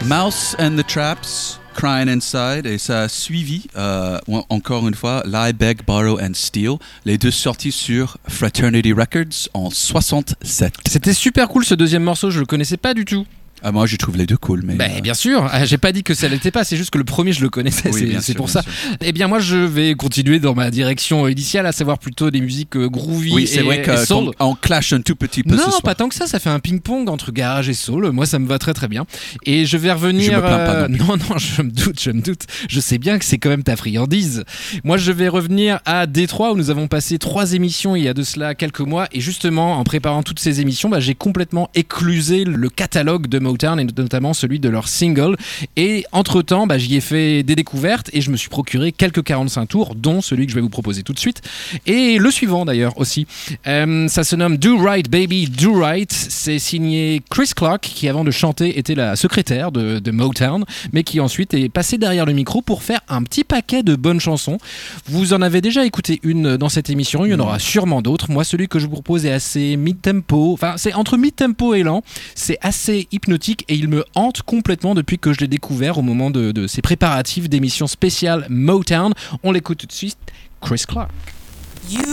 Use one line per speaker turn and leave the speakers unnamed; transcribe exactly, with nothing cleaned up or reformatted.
Mouse and the Traps, Crying Inside, et ça a suivi, euh, encore une fois, Lie, Beg, Borrow and Steal, les deux sortis sur Fraternity Records en soixante-sept.
C'était super cool ce deuxième morceau, je le connaissais pas du tout.
Ah, moi, je trouve les deux cool, mais...
Bah, euh... bien sûr, j'ai pas dit que ça l'était pas, c'est juste que le premier, je le connaissais,
oui,
c'est, c'est
sûr,
pour ça.
Sûr.
Eh bien, moi, je vais continuer dans ma direction initiale, à savoir plutôt des musiques groovy
oui, c'est
et,
vrai
et soul.
On clash un tout petit peu
non,
ce soir.
pas tant que ça, ça fait un ping-pong entre garage et soul. Moi, ça me va très très bien. Et je vais revenir...
Je me plains pas
euh... Non, non, je me doute, je me doute. Je sais bien que c'est quand même ta friandise. Moi, je vais revenir à Détroit, où nous avons passé trois émissions il y a de cela quelques mois. Et justement, en préparant toutes ces émissions, bah, j'ai complètement éclusé le catalogue de Motown, et notamment celui de leur single, et entre temps bah, j'y ai fait des découvertes et je me suis procuré quelques quarante-cinq tours, dont celui que je vais vous proposer tout de suite, et le suivant d'ailleurs aussi. Euh, ça se nomme Do Right Baby Do Right, c'est signé Chris Clark, qui avant de chanter était la secrétaire de, de Motown, mais qui ensuite est passé derrière le micro pour faire un petit paquet de bonnes chansons. Vous en avez déjà écouté une dans cette émission, il y en aura sûrement d'autres. Moi, celui que je vous propose est assez mid-tempo, enfin c'est entre mid-tempo et lent, c'est assez hypnotique et il me hante complètement depuis que je l'ai découvert au moment de, de ces préparatifs d'émissions spéciales Motown. On l'écoute tout de suite, Chris Clark.
You